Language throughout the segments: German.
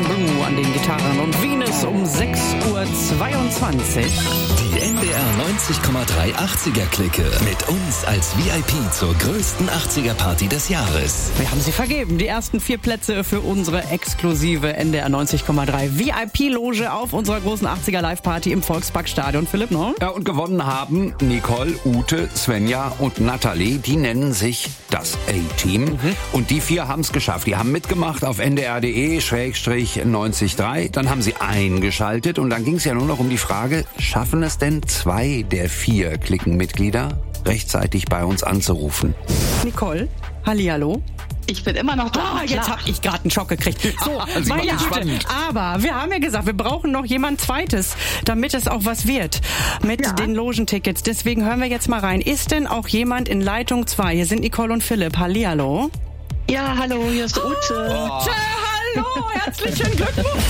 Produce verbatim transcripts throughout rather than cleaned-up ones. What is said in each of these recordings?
Blue an den Gitarren und Venus um sechs Uhr zweiundzwanzig. Die N D R neunzig Komma drei achtziger-Clique mit uns als V I P zur größten achtziger-Party des Jahres. Wir haben sie vergeben. Die ersten vier Plätze für unsere exklusive N D R neunzig Komma drei V I P-Loge auf unserer großen achtziger-Live-Party im Volksparkstadion. Philipp, ne? Ja, und gewonnen haben Nicole, Ute, Svenja und Nathalie. Die nennen sich das A-Team. Mhm. Und die vier haben es geschafft. Die haben mitgemacht auf N D R Punkt D E Schrägstrich neunzig Komma drei. Dann haben sie eingeschaltet und dann ging es ja nur noch um die Frage, schaffen es denn zwei der vier Cliquenmitglieder rechtzeitig bei uns anzurufen? Nicole, hallihallo. Ich bin immer noch da. Ah, jetzt habe ich gerade einen Schock gekriegt. So, Sie meine machen Güte. spannend. Aber wir haben ja gesagt, wir brauchen noch jemand Zweites, damit es auch was wird mit Ja. den Logentickets. Deswegen hören wir jetzt mal rein. Ist denn auch jemand in Leitung zwei? Hier sind Nicole und Philipp. Hallihallo. Ja, hallo, hier ist Ute. Oh. Tja, hallo, herzlichen Glückwunsch.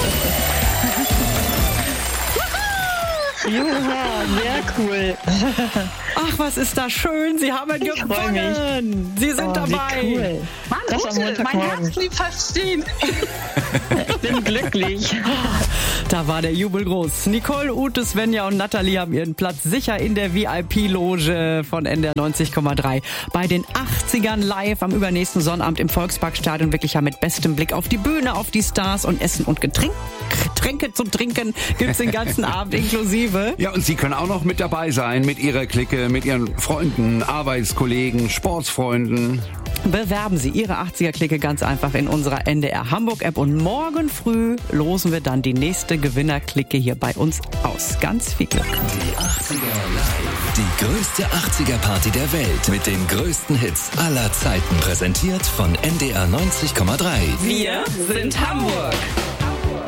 Juha, sehr cool. Ach, was ist das schön. Sie haben Ich freu mich. gewonnen. Sie sind Oh, dabei. wie cool. Mann, Das am Ute, mein Montagmorgen. Herz blieb fast stehen. Ich bin glücklich. Da war der Jubel groß. Nicole, Ute, Svenja und Nathalie haben ihren Platz sicher in der V I P-Loge von N D R neunzig Komma drei. Bei den achtzigern live am übernächsten Sonnabend im Volksparkstadion. Wirklich ja mit bestem Blick auf die Bühne, auf die Stars und Essen und Getränk. Getränke zum Trinken gibt's den ganzen Abend inklusive. Ja, und Sie können auch noch mit dabei sein, mit Ihrer Clique, mit Ihren Freunden, Arbeitskollegen, Sportsfreunden. Bewerben Sie Ihre achtziger-Clique ganz einfach in unserer N D R Hamburg-App und morgen früh losen wir dann die nächste Gewinner-Clique hier bei uns aus. Ganz viel Glück. Die achtziger Live. Die größte achtziger-Party der Welt mit den größten Hits aller Zeiten. Präsentiert von N D R neunzig Komma drei. Wir sind Hamburg.